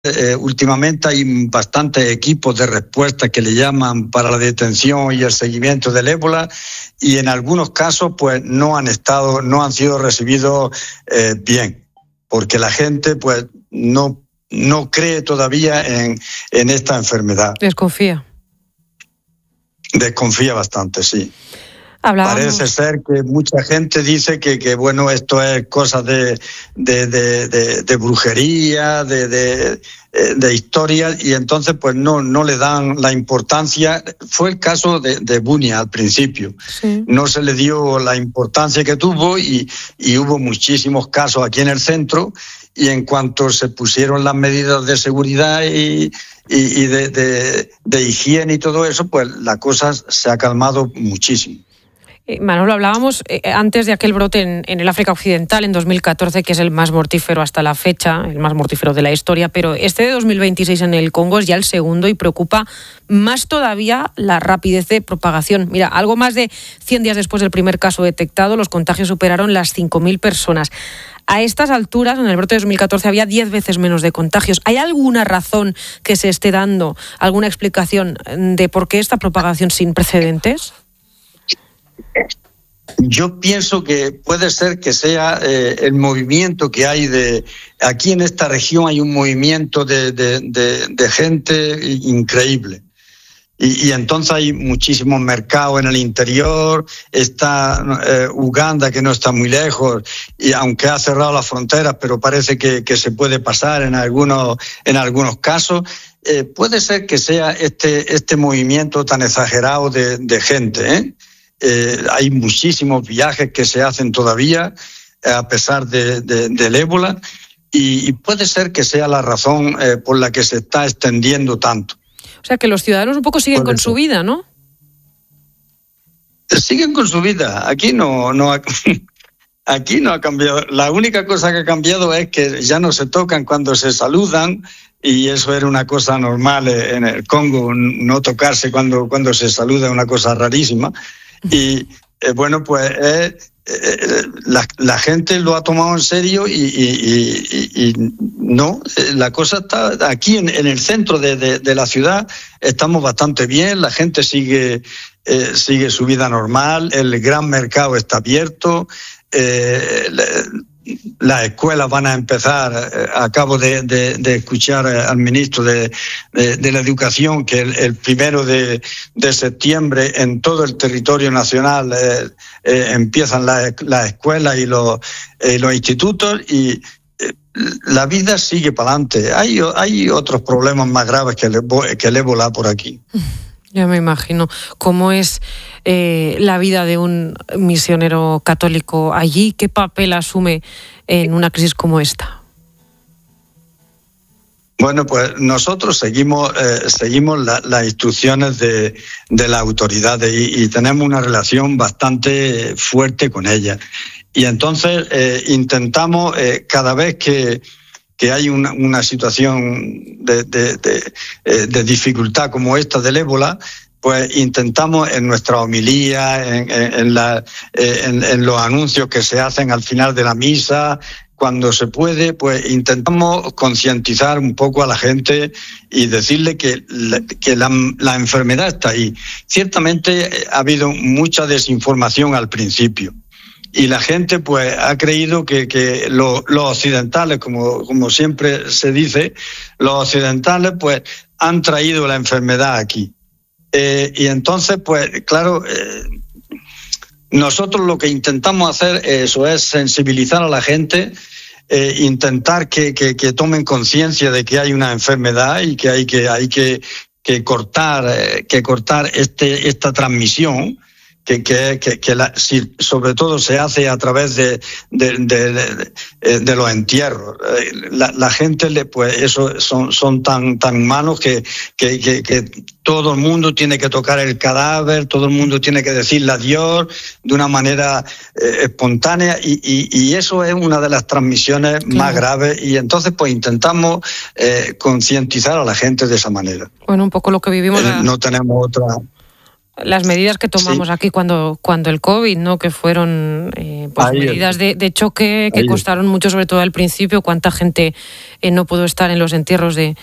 últimamente hay bastantes equipos de respuesta que le llaman para la detención y el seguimiento del ébola, y en algunos casos pues no han sido recibidos bien, porque la gente pues no cree todavía en esta enfermedad. Desconfía bastante, sí. Hablábamos. Parece ser que mucha gente dice que bueno, esto es cosa de brujería, de historia, y entonces pues no le dan la importancia. Fue el caso de Bunia al principio. Sí. No se le dio la importancia que tuvo y hubo muchísimos casos aquí en el centro, y en cuanto se pusieron las medidas de seguridad y de higiene y todo eso, pues la cosa se ha calmado muchísimo. Manolo, hablábamos antes de aquel brote en el África Occidental en 2014, que es el más mortífero hasta la fecha, el más mortífero de la historia, pero este de 2026 en el Congo es ya el segundo y preocupa más todavía la rapidez de propagación. Mira, algo más de 100 días después del primer caso detectado, los contagios superaron las 5.000 personas. A estas alturas, en el brote de 2014, había 10 veces menos de contagios. ¿Hay alguna razón que se esté dando, alguna explicación de por qué esta propagación sin precedentes? Yo pienso que puede ser que sea el movimiento que hay aquí en esta región. Hay un movimiento de gente increíble. Y entonces hay muchísimos mercados en el interior. Está Uganda, que no está muy lejos, y aunque ha cerrado las fronteras, pero parece que se puede pasar en algunos casos. Puede ser que sea este movimiento tan exagerado de gente, hay muchísimos viajes que se hacen todavía a pesar del ébola, y puede ser que sea la razón por la que se está extendiendo tanto. O sea, que los ciudadanos un poco siguen con su vida, ¿no? Siguen con su vida. Aquí no ha cambiado. La única cosa que ha cambiado es que ya no se tocan cuando se saludan, y eso era una cosa normal en el Congo. No tocarse cuando se saluda es una cosa rarísima. Y bueno, pues la gente lo ha tomado en serio y no, la cosa está aquí en el centro de la ciudad. Estamos bastante bien, la gente sigue su vida normal, el gran mercado está abierto, las escuelas van a empezar. Acabo de escuchar al ministro de la Educación que el 1 de septiembre en todo el territorio nacional empiezan las escuelas y los institutos, y la vida sigue para adelante. Hay otros problemas más graves que el ébola por aquí. Ya me imagino. ¿Cómo es la vida de un misionero católico allí? ¿Qué papel asume en una crisis como esta? Bueno, pues nosotros seguimos las instrucciones de las autoridades y tenemos una relación bastante fuerte con ellas. Y entonces intentamos, cada vez que hay una situación de dificultad como esta del ébola, pues intentamos en nuestra homilía, en los anuncios que se hacen al final de la misa, cuando se puede, pues intentamos concientizar un poco a la gente y decirle que la enfermedad está ahí. Ciertamente ha habido mucha desinformación al principio, y la gente pues ha creído que los occidentales, como siempre se dice, los occidentales pues han traído la enfermedad aquí. Y entonces pues claro, nosotros lo que intentamos hacer eso es sensibilizar a la gente, intentar que tomen conciencia de que hay una enfermedad y que hay que cortar esta transmisión, sobre todo se hace a través de los entierros. La gente pues eso son tan humanos que todo el mundo tiene que tocar el cadáver, todo el mundo tiene que decirle adiós de una manera espontánea, y eso es una de las transmisiones más graves, y entonces pues intentamos concientizar a la gente de esa manera. Bueno, un poco lo que vivimos. No tenemos las medidas que tomamos aquí cuando el COVID, ¿no? Que fueron medidas de choque que costaron mucho, sobre todo al principio. Cuánta gente no pudo estar en los entierros de